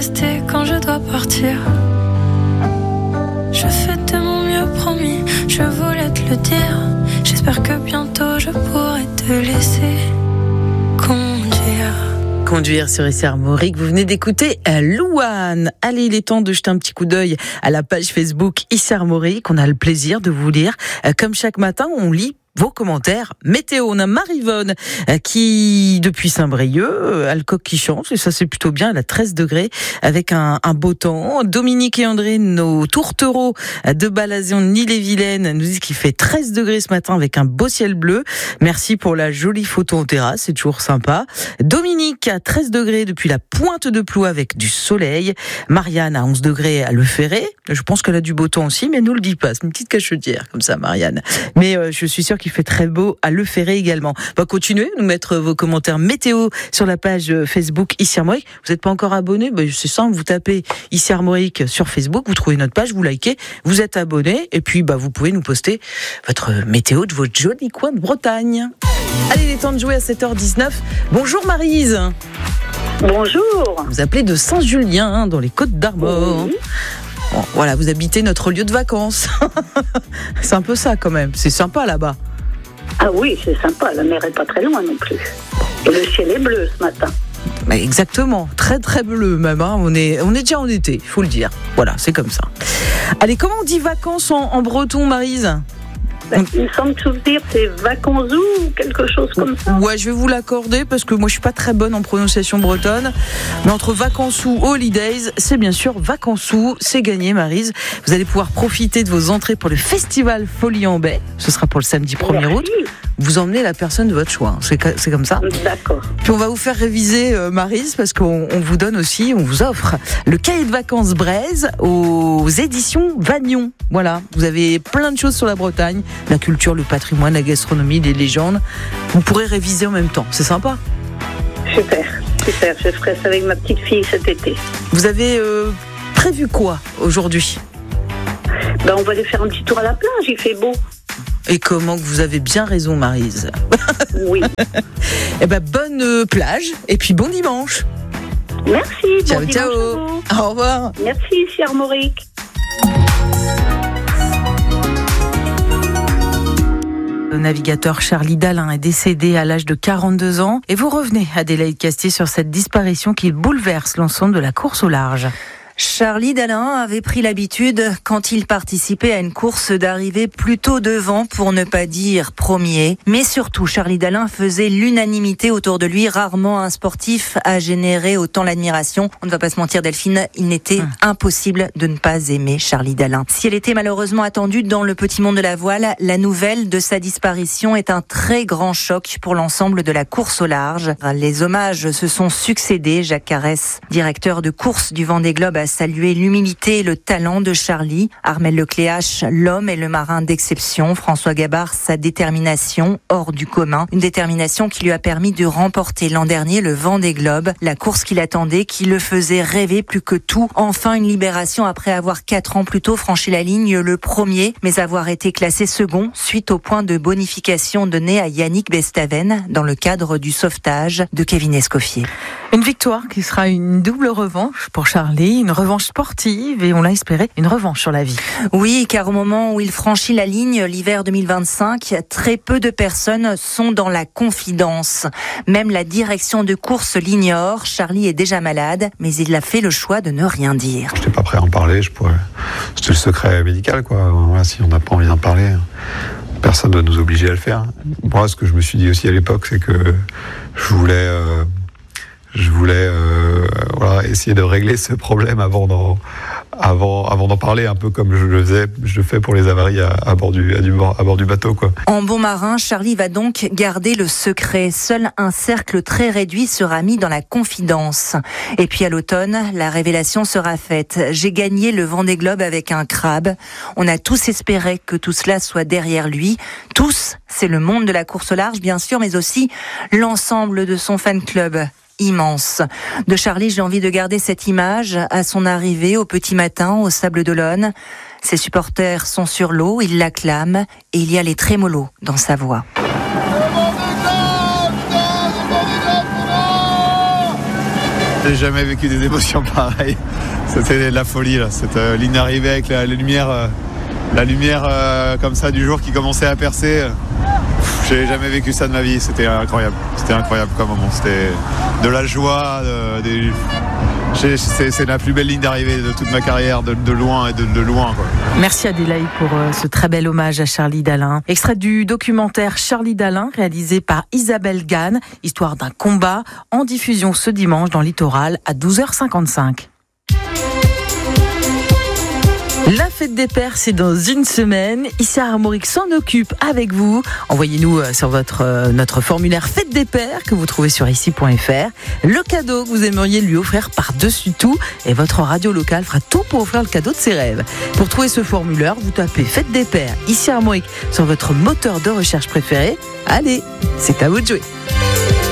rester quand je dois partir. Je fais de mon mieux, promis, je voulais te le dire. J'espère que bientôt je pourrai te laisser conduire sur Ici Armorique. Vous venez d'écouter Louane. Allez, il est temps de jeter un petit coup d'œil à la page Facebook Ici Armorique. On a le plaisir de vous lire. Comme chaque matin, on lit vos commentaires météo. On a Marie-Vonne qui, depuis Saint-Brieuc, a le coq qui chante, et ça c'est plutôt bien. Elle a 13 degrés avec un beau temps. Dominique et André, nos tourtereaux de Balazion, Ille-et-Vilaine, nous disent qu'il fait 13 degrés ce matin avec un beau ciel bleu. Merci pour la jolie photo en terrasse, c'est toujours sympa. Dominique a 13 degrés depuis la Pointe de Ploix avec du soleil. Marianne a 11 degrés à Le Ferré. Je pense qu'elle a du beau temps aussi, mais elle nous le dit pas. C'est une petite cachetière comme ça, Marianne. Mais je suis sûre qu'il fait très beau à Le Ferré également. On va continuer à nous mettre vos commentaires météo sur la page Facebook Ici Armorique. Vous n'êtes pas encore abonné? C'est simple, vous tapez Ici Armorique sur Facebook, vous trouvez notre page, vous likez, vous êtes abonné, et puis vous pouvez nous poster votre météo de votre joli coin de Bretagne. Allez, il est temps de jouer à 7h19. Bonjour Maryse. Bonjour. Vous appelez de Saint-Julien, dans les Côtes-d'Armor. Oui. Bon, voilà, vous habitez notre lieu de vacances. C'est un peu ça quand même, c'est sympa là-bas. Ah oui, c'est sympa, la mer est pas très loin non plus. Et le ciel est bleu ce matin. Exactement, très très bleu même, hein. On est déjà en été, il faut le dire. Voilà, c'est comme ça. Allez, comment on dit vacances en breton, Maryse? Il me semble souvenir, c'est vacances ou quelque chose comme ça. Ouais, je vais vous l'accorder parce que moi je suis pas très bonne en prononciation bretonne. Mais entre vacances ou holidays, c'est bien sûr vacances ou, c'est gagné, Maryse. Vous allez pouvoir profiter de vos entrées pour le festival Folie en Baie. Ce sera pour le samedi 1er août. Vous emmenez la personne de votre choix, c'est comme ça. D'accord. Puis on va vous faire réviser, Maryse, parce qu'on vous donne aussi, on vous offre le cahier de vacances Braise aux éditions Vagnon. Voilà, vous avez plein de choses sur la Bretagne, la culture, le patrimoine, la gastronomie, les légendes. Vous pourrez réviser en même temps, c'est sympa. Super, je ferai ça avec ma petite fille cet été. Vous avez prévu quoi aujourd'hui? On va aller faire un petit tour à la plage, il fait beau. Et comment que vous avez bien raison, Maryse. Oui. Bonne plage et puis bon dimanche. Merci. Ciao, bon ciao. Au revoir. Merci, Ici Armorique. Le navigateur Charlie Dalin est décédé à l'âge de 42 ans. Et vous revenez, Adélaïde Castier, sur cette disparition qui bouleverse l'ensemble de la course au large. Charlie Dalin avait pris l'habitude, quand il participait à une course, d'arriver plutôt devant, pour ne pas dire premier. Mais surtout, Charlie Dalin faisait l'unanimité autour de lui. Rarement un sportif a généré autant l'admiration. On ne va pas se mentir, Delphine, il n'était impossible de ne pas aimer Charlie Dalin. Si elle était malheureusement attendue dans le petit monde de la voile, la nouvelle de sa disparition est un très grand choc pour l'ensemble de la course au large. Les hommages se sont succédés. Jacques Carès, directeur de course du Vendée Globe, a salué l'humilité et le talent de Charlie. Armel Lecléache, l'homme et le marin d'exception. François Gabard, sa détermination hors du commun. Une détermination qui lui a permis de remporter l'an dernier le Vendée Globe, la course qu'il attendait, qui le faisait rêver plus que tout. Enfin, une libération après avoir 4 ans plus tôt franchi la ligne le premier, mais avoir été classé second suite au point de bonification donné à Yannick Bestaven dans le cadre du sauvetage de Kevin Escoffier. Une victoire qui sera une double revanche pour Charlie, une revanche sportive et on l'a espéré, une revanche sur la vie. Oui, car au moment où il franchit la ligne l'hiver 2025, très peu de personnes sont dans la confidence. Même la direction de course l'ignore. Charlie est déjà malade, mais il a fait le choix de ne rien dire. Je n'étais pas prêt à en parler, c'était le secret médical, quoi. Voilà, si on n'a pas envie d'en parler, personne ne doit nous obliger à le faire. Moi, ce que je me suis dit aussi à l'époque, c'est que je voulais essayer de régler ce problème avant d'en parler, un peu comme je le fais pour les avaries à bord du bateau, quoi. En bon marin, Charlie va donc garder le secret. Seul un cercle très réduit sera mis dans la confidence. Et puis à l'automne, la révélation sera faite. J'ai gagné le Vendée Globe avec un crabe. On a tous espéré que tout cela soit derrière lui. Tous, c'est le monde de la course au large, bien sûr, mais aussi l'ensemble de son fan club. Immense. De Charlie, j'ai envie de garder cette image à son arrivée au petit matin au Sable d'Olonne. Ses supporters sont sur l'eau, ils l'acclament et il y a les trémolos dans sa voix. J'ai jamais vécu des émotions pareilles. C'était de la folie là. Cette ligne d'arrivée avec la lumière comme ça du jour qui commençait à percer. J'ai jamais vécu ça de ma vie. C'était incroyable. C'était incroyable comme moment. C'était de la joie. C'est la plus belle ligne d'arrivée de toute ma carrière, de loin et de loin, quoi. Merci Adélaïde pour ce très bel hommage à Charlie Dalin. Extrait du documentaire Charlie Dalin, réalisé par Isabelle Gann, histoire d'un combat, en diffusion ce dimanche dans Littoral à 12h55. La fête des pères, c'est dans une semaine. Issa Armorique s'en occupe avec vous. Envoyez-nous sur notre formulaire Fête des pères que vous trouvez sur ici.fr le cadeau que vous aimeriez lui offrir par-dessus tout, et votre radio locale fera tout pour offrir le cadeau de ses rêves. Pour trouver ce formulaire, vous tapez Fête des pères Issa Armorique sur votre moteur de recherche préféré. Allez, c'est à vous de jouer.